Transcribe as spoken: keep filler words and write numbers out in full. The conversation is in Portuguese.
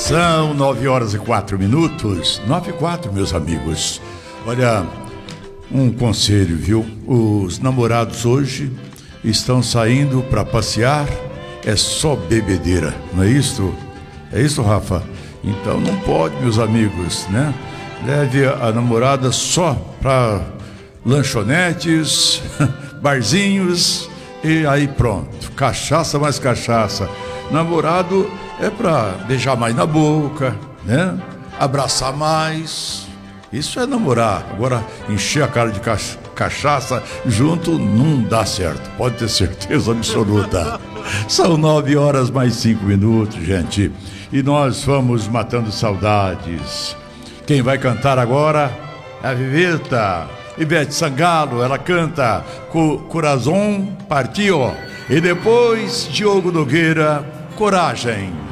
São nove horas e quatro minutos. Nove e quatro, meus amigos. Olha, um conselho, viu? Os namorados hoje estão saindo para passear. É só bebedeira, não é isso? É isso, Rafa? Então não pode, meus amigos, né? Leve a namorada só para lanchonetes, barzinhos e aí pronto. Cachaça mais cachaça. Namorado é para beijar mais na boca, né? Abraçar mais. Isso é namorar. Agora, encher a cara de cachaça junto não dá certo. Pode ter certeza absoluta. São nove horas mais cinco minutos, gente. E nós vamos matando saudades. Quem vai cantar agora é a Viveta. Ivete Sangalo, ela canta Corazón Partió. E depois, Diogo Nogueira, Coragem.